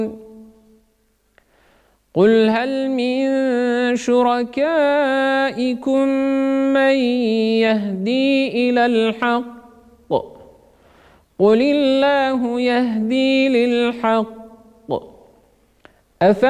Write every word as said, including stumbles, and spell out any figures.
قل هل من شركائكم من يهدي إلى الحق قل الله يهدي للحق